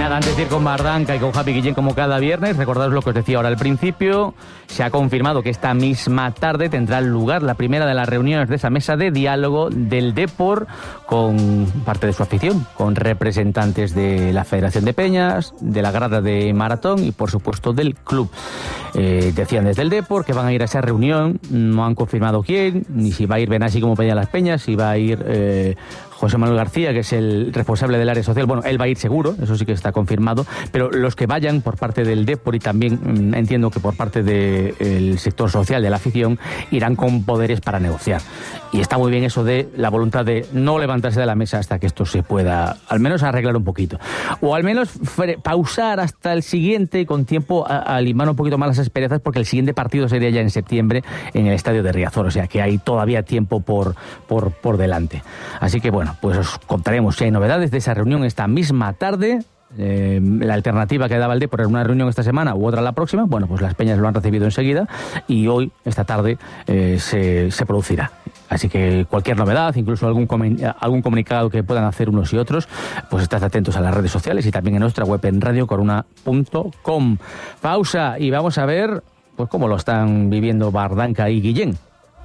nada, antes de ir con Bardanca y con Javi Guillén como cada viernes, recordaros lo que os decía ahora al principio. Se ha confirmado que esta misma tarde tendrá lugar la primera de las reuniones de esa mesa de diálogo del Depor con parte de su afición, con representantes de la Federación de Peñas, de la grada de maratón y por supuesto del club. Decían desde el Depor que van a ir a esa reunión, no han confirmado quién, ni si va a ir Benassi como pedían las Peñas, si va a ir José Manuel García, que es el responsable del área social. Bueno, él va a ir seguro, eso sí que está confirmado, pero los que vayan por parte del Depor y también entiendo que por parte del sector social, de la afición, irán con poderes para negociar. Y está muy bien eso de la voluntad de no levantarse de la mesa hasta que esto se pueda al menos arreglar un poquito. O al menos pausar hasta el siguiente con tiempo a limar un poquito más las asperezas, porque el siguiente partido sería ya en septiembre en el estadio de Riazor, o sea que hay todavía tiempo por delante. Así que bueno, pues os contaremos si hay novedades de esa reunión esta misma tarde. La alternativa que daba el Depor era una reunión esta semana u otra la próxima. Bueno, pues las Peñas lo han recibido enseguida y hoy, esta tarde, se producirá. Así que cualquier novedad, incluso algún comunicado que puedan hacer unos y otros, pues estad atentos a las redes sociales y también en nuestra web en radiocoruna.com. Pausa y vamos a ver pues cómo lo están viviendo Bardanca y Guillén.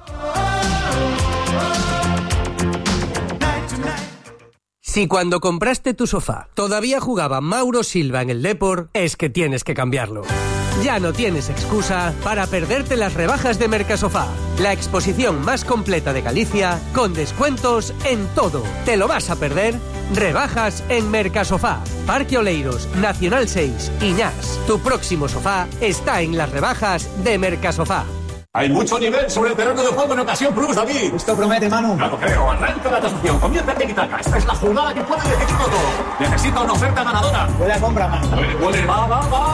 Si cuando compraste tu sofá todavía jugaba Mauro Silva en el Depor, es que tienes que cambiarlo. Ya no tienes excusa para perderte las rebajas de Mercasofá, la exposición más completa de Galicia, con descuentos en todo. ¿Te lo vas a perder? Rebajas en Mercasofá, Parque Oleiros, Nacional 6, Iñás. Tu próximo sofá está en las rebajas de Mercasofá. Hay mucho nivel sobre el terreno de juego en Ocasión Plus, David. Esto promete, Manu. Claro, creo. Arranca la tasación. Comienza el tiki-taka. Esta es la jugada que puede decidir todo. Necesita una oferta ganadora. Puede compra, Manu. Puede. Va.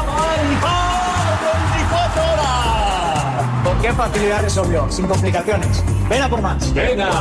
¡El 24 horas! ¿Con qué facilidad resolvió? Sin complicaciones. Ven a por más. Venga.